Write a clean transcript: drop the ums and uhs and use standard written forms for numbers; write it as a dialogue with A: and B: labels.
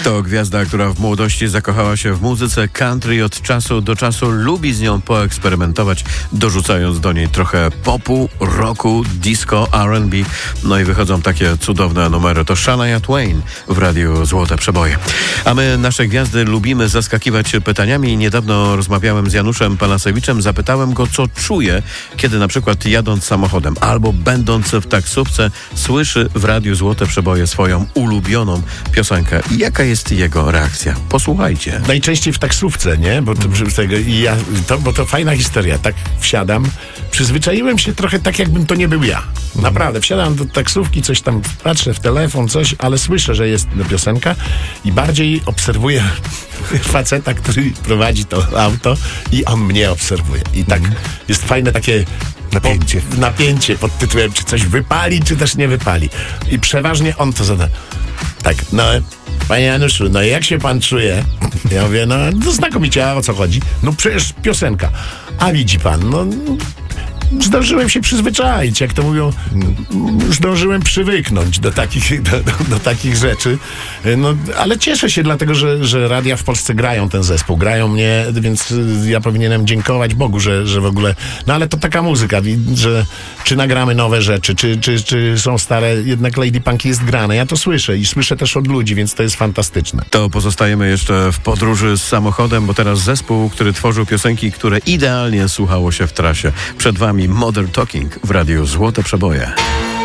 A: To gwiazda, która w młodości zakochała się w muzyce country i od czasu do czasu lubi z nią poeksperymentować, dorzucając do niej trochę popu, rocku, disco, R&B. No i wychodzą takie cudowne numery. To Shania Twain w Radiu Złote Przeboje. A my nasze gwiazdy lubimy zaskakiwać pytaniami. Niedawno rozmawiałem z Januszem Palasewiczem. Zapytałem go, co czuje, kiedy na przykład jadąc samochodem albo będąc w taksówce słyszy w Radiu Złote Przeboje swoją ulubioną piosenkę. I jaka jest jego reakcja? Posłuchajcie.
B: Najczęściej w taksówce, nie? Bo to fajna historia. Tak wsiadam. Przyzwyczaiłem się trochę tak, jakbym to nie był ja. Naprawdę. Wsiadam do taksówki, coś tam patrzę w telefon, coś, ale słyszę, że jest piosenka i bardziej obserwuję faceta, który prowadzi to auto i on mnie obserwuje. I tak jest fajne takie napięcie pod tytułem, czy coś wypali, czy też nie wypali. I przeważnie on to zada. Tak, no, panie Januszu, no jak się pan czuje? Ja mówię, no znakomicie, a o co chodzi? No przecież piosenka. A widzi pan, no zdążyłem się przyzwyczaić, jak to mówią, zdążyłem przywyknąć do takich rzeczy. No, ale cieszę się, dlatego, że radia w Polsce grają ten zespół, grają mnie, więc ja powinienem dziękować Bogu, że w ogóle, no ale to taka muzyka, że czy nagramy nowe rzeczy, czy są stare, jednak Lady Punk jest grane, ja to słyszę i słyszę też od ludzi, więc to jest fantastyczne.
A: To pozostajemy jeszcze w podróży z samochodem, bo teraz zespół, który tworzył piosenki, które idealnie słuchało się w trasie. Przed wami Modern Talking w Radiu Złote Przeboje.